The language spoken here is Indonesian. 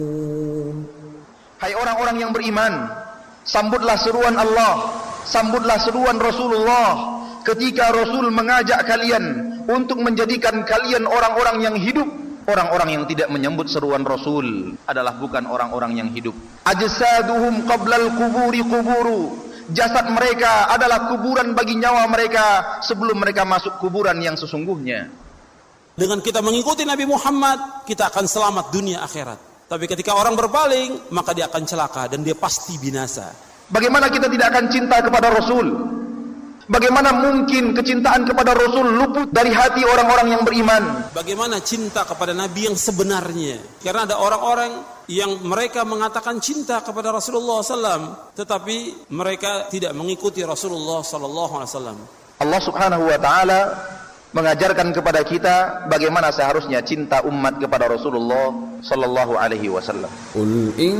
Hai orang-orang yang beriman, sambutlah seruan Allah, sambutlah seruan Rasulullah ketika Rasul mengajak kalian untuk menjadikan kalian orang-orang yang hidup. Orang-orang yang tidak menyambut seruan Rasul adalah bukan orang-orang yang hidup. Ajsaduhum qablal quburi quburu. Jasad mereka adalah kuburan bagi nyawa mereka sebelum mereka masuk kuburan yang sesungguhnya. Dengan kita mengikuti Nabi Muhammad, kita akan selamat dunia akhirat. Tapi ketika orang berpaling, maka dia akan celaka dan dia pasti binasa. Bagaimana kita tidak akan cinta kepada Rasul? Bagaimana mungkin kecintaan kepada Rasul luput dari hati orang-orang yang beriman? Bagaimana cinta kepada Nabi yang sebenarnya? Karena ada orang-orang yang mereka mengatakan cinta kepada Rasulullah SAW, tetapi mereka tidak mengikuti Rasulullah SAW. Allah Subhanahu wa Ta'ala mengajarkan kepada kita bagaimana seharusnya cinta umat kepada Rasulullah sallallahu alaihi wasallam.